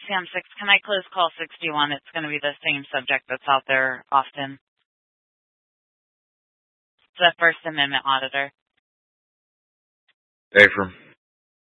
Sam 6, can I close call 61? It's going to be the same subject that's out there often. It's the First Amendment auditor. Ephraim.